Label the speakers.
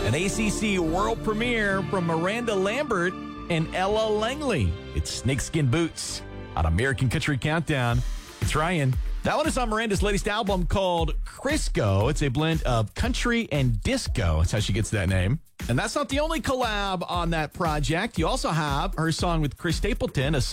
Speaker 1: An ACC world premiere from Miranda Lambert and Ella Langley. It's Snakeskin Boots on American Country Countdown. It's Ryan. That one is on Miranda's latest album called Crisco. It's a blend of country and disco. That's how she gets that name. And that's not the only collab on that project. You also have her song with Chris Stapleton, a